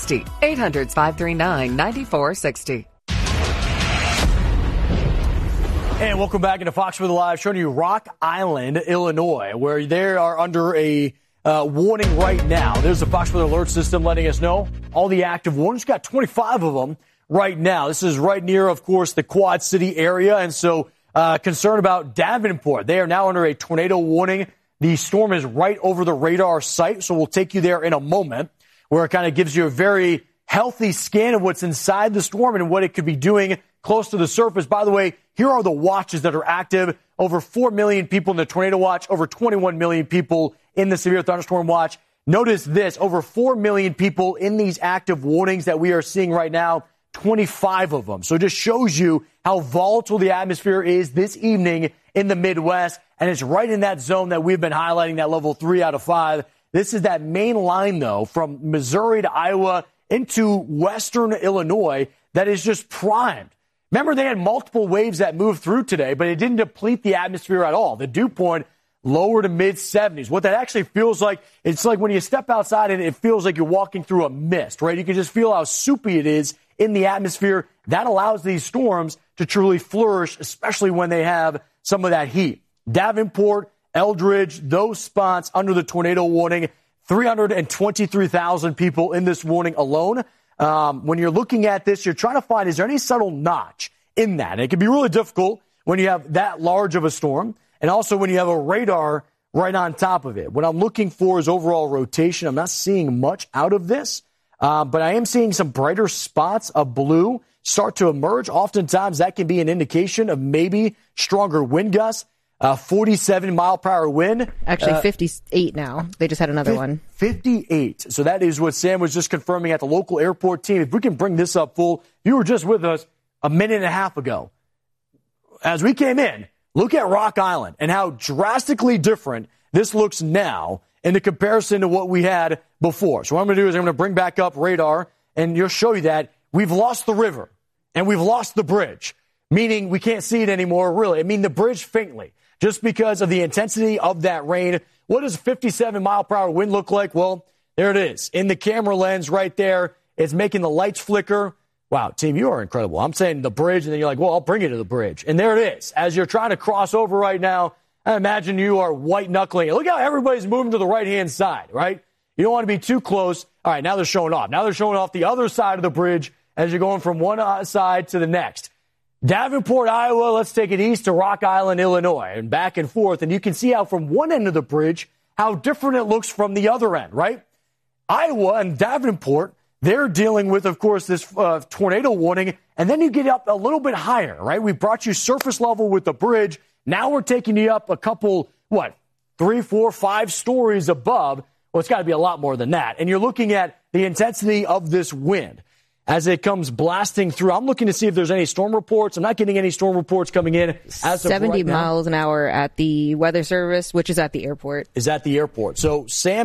9460. 800-539-9460. And welcome back into Fox Weather Live, showing you Rock Island, Illinois, where they are under a warning right now. There's the Fox Weather Alert System letting us know all the active warnings. Got 25 of them right now. This is right near, of course, the Quad City area, and so concerned about Davenport. They are now under a tornado warning. The storm is right over the radar site, so we'll take you there in a moment, where it kind of gives you a very healthy scan of what's inside the storm and what it could be doing close to the surface. By the way, here are the watches that are active. Over 4 million people in the tornado watch, over 21 million people in the severe thunderstorm watch. Notice this, over 4 million people in these active warnings that we are seeing right now, 25 of them. So it just shows you how volatile the atmosphere is this evening in the Midwest, and it's right in that zone that we've been highlighting, that level 3 out of 5. This is that main line, though, from Missouri to Iowa into western Illinois that is just primed. Remember, they had multiple waves that moved through today, but it didn't deplete the atmosphere at all. The dew point, lower to mid-70s. What that actually feels like, it's like when you step outside and it feels like you're walking through a mist, right? You can just feel how soupy it is in the atmosphere. That allows these storms to truly flourish, especially when they have some of that heat. Davenport, Eldridge, those spots under the tornado warning, 323,000 people in this warning alone. When you're looking at this, you're trying to find, is there any subtle notch in that? And it can be really difficult when you have that large of a storm, and also when you have a radar right on top of it. What I'm looking for is overall rotation. I'm not seeing much out of this, but I am seeing some brighter spots of blue start to emerge. Oftentimes, that can be an indication of maybe stronger wind gusts. 47-mile-per-hour wind. Actually, 58 now. They just had another one. 58. So that is what Sam was just confirming at the local airport team. If we can bring this up full, you were just with us a minute and a half ago. As we came in, look at Rock Island and how drastically different this looks now in the comparison to what we had before. So what I'm going to do is I'm going to bring back up radar, and you'll show you that we've lost the river and we've lost the bridge, meaning we can't see it anymore, really. I mean, the bridge faintly. Just because of the intensity of that rain. What does 57-mile-per-hour wind look like? Well, there it is. In the camera lens right there, it's making the lights flicker. Wow, team, you are incredible. I'm saying the bridge, and then you're like, well, I'll bring you to the bridge. And there it is. As you're trying to cross over right now, I imagine you are white-knuckling it. Look how everybody's moving to the right-hand side, right? You don't want to be too close. All right, now they're showing off. Now they're showing off the other side of the bridge as you're going from one side to the next. Davenport, Iowa, let's take it east to Rock Island, Illinois, and back and forth. And you can see how from one end of the bridge, how different it looks from the other end, right? Iowa and Davenport, they're dealing with, of course, this tornado warning. And then you get up a little bit higher, right? We brought you surface level with the bridge. Now we're taking you up a couple, 3, 4, 5 stories above. Well, it's got to be a lot more than that. And you're looking at the intensity of this wind as it comes blasting through. I'm looking to see if there's any storm reports. I'm not getting any storm reports coming in as of 70 right now. miles an hour at the Weather Service, which is at the airport. Is at the airport. So Sam